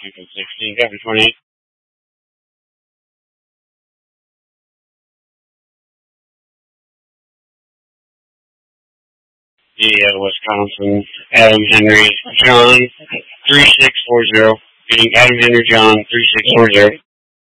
Lincoln 16, Captain 28. Yeah, Wisconsin, Adam Henry, John, 3640. Being Adam Henry, John, 3640.